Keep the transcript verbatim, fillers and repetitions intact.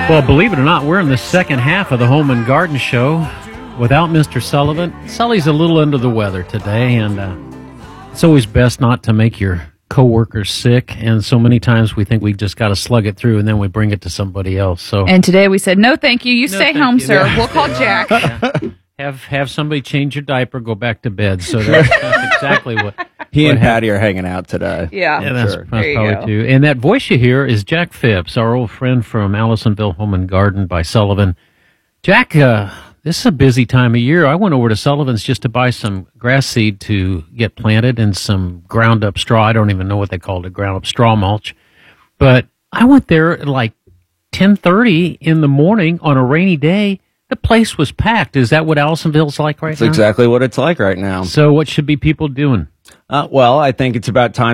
Well, believe it or not, we're in the second half of the Home and Garden Show without Mister Sullivan. Sully's a little under the weather today, and uh, it's always best not to make your coworkers sick. And so many times we think we just got to slug it through, and then we bring it to somebody else. So, and today we said, no, thank you. You No, stay thank home, you. sir. Yeah. We'll call Jack. Yeah. Have have somebody change your diaper, go back to bed. So that's, that's exactly what He what and happened. Patty are hanging out today. Yeah. Yeah, that's, Sure. that's There you probably go. too. And that voice you hear is Jack Phipps, our old friend from Allisonville Home and Garden by Sullivan. Jack, uh, this is a busy time of year. I went over to Sullivan's just to buy some grass seed to get planted and some ground up straw. I don't even know what they called it, ground up straw mulch. But I went there at like ten thirty in the morning on a rainy day. The place was packed. Is that what Allisonville's like right That's now? exactly what it's like right now. So what should be people doing? Uh, well, I think it's about time